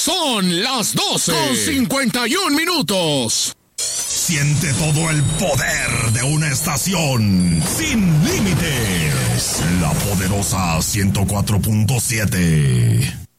Son las 12:51. Siente todo el poder de una estación sin límites. La poderosa 104.7.